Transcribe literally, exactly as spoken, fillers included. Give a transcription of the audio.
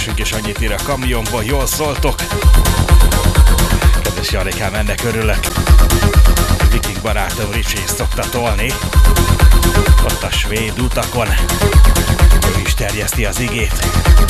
énekesünk, és annyit ír a kamionból, jól szóltok. Kedves Jarikám, ennek örülök. Viking barátom Ricsi szokta tolni ott a svéd utakon. Ő is terjeszti az igét.